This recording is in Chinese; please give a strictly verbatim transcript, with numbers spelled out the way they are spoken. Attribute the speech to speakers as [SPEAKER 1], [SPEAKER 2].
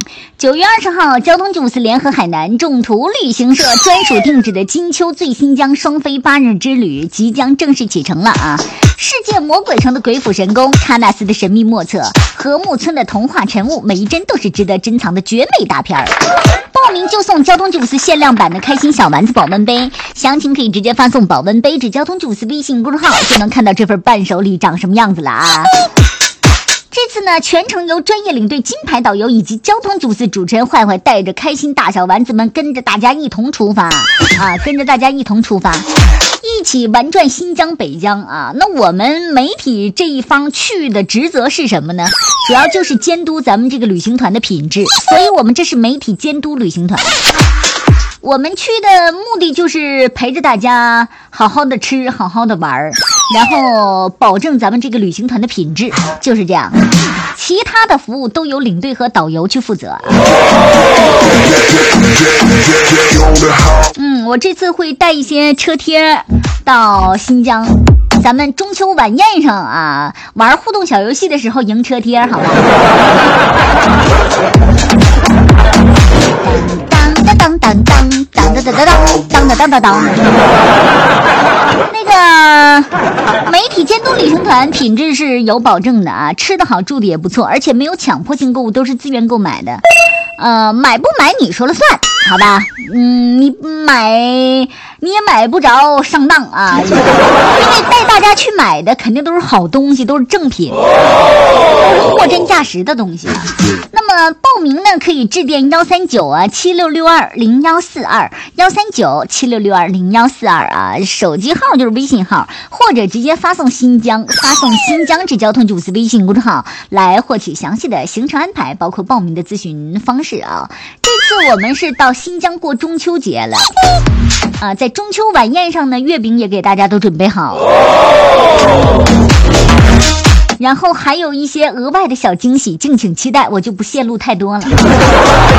[SPEAKER 1] 九月二十号，交通九四联合海南众途旅行社专属定制的金秋醉新疆双飞八日之旅即将正式启程了啊！世界魔鬼城的鬼斧神工，喀纳斯的神秘莫测，禾木村的童话晨雾，每一帧都是值得珍藏的绝美大片儿。报名就送交通九四限量版的开心小丸子保温杯，详情可以直接发送保温杯至交通九四微信公众号，就能看到这份伴手礼长什么样子了啊！这次呢，全程由专业领队金牌导游以及交通九四主持人坏坏带着开心大小丸子们，跟着大家一同出发啊，跟着大家一同出发，一起玩转新疆北疆啊。那我们媒体这一方去的职责是什么呢？主要就是监督咱们这个旅行团的品质，所以我们这是媒体监督旅行团。我们去的目的就是陪着大家好好的吃，好好的玩，然后保证咱们这个旅行团的品质，就是这样。其他的服务都由领队和导游去负责。嗯，我这次会带一些车贴到新疆，咱们中秋晚宴上啊，玩互动小游戏的时候赢车贴，好吧？当当当当当当当当当当当当当。那个媒体监督旅行团品质是有保证的啊，吃得好，住的也不错，而且没有强迫性购物，都是自愿购买的。呃，买不买你说了算，好吧？嗯，你买你也买不着上当啊，因为带大家去买的肯定都是好东西，都是正品，都是货真价实的东西。那么报名呢，可以致电幺三九啊七六六二零幺四二幺三九七六六二零幺四二啊，手机号就是微信号，或者直接发送新疆，发送新疆至交通九四微信公众号来获取详细的行程安排，包括报名的咨询方式啊。这次我们是到新疆过中秋节了啊，在中秋晚宴上呢，月饼也给大家都准备好，然后还有一些额外的小惊喜，敬请期待，我就不泄露太多了。